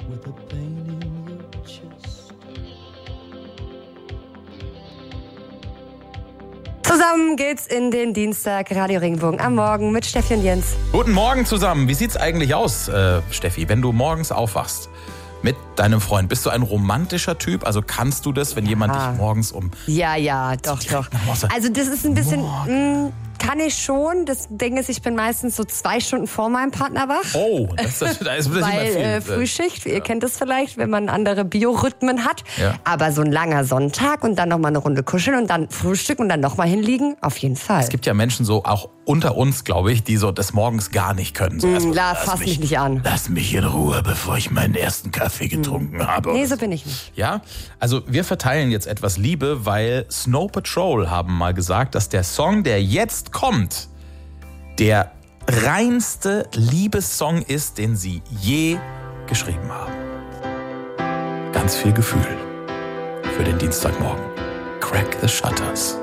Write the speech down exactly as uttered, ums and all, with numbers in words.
with a pain in your chest. Zusammen geht's in den Dienstag Radio Regenbogen am Morgen mit Steffi und Jens. Guten Morgen zusammen. Wie sieht's eigentlich aus, äh, Steffi, wenn du morgens aufwachst mit deinem Freund? Bist du ein romantischer Typ? Also kannst du das, wenn jemand Ah. dich morgens um... Ja, ja, doch, doch. nach Hause- Also das ist ein bisschen, mh, kann ich schon. Das Ding ist, ich bin meistens so zwei Stunden vor meinem Partner wach. Oh, das, das, das ist immer Weil viel. äh, Frühschicht, ihr kennt das vielleicht, wenn man andere Biorhythmen hat. Ja. Aber so ein langer Sonntag und dann nochmal eine Runde kuscheln und dann Frühstück und dann nochmal hinliegen, auf jeden Fall. Es gibt ja Menschen so, auch unter uns, glaube ich, die so des Morgens gar nicht können. So erstmal, La, lass fass mich nicht an. Lass mich in Ruhe, bevor ich meinen ersten Kaffee getrunken habe. Nee, so bin ich nicht. Ja, also wir verteilen jetzt etwas Liebe, weil Snow Patrol haben mal gesagt, dass der Song, der jetzt kommt, der reinste Liebessong ist, den sie je geschrieben haben. Ganz viel Gefühl für den Dienstagmorgen. Crack the Shutters.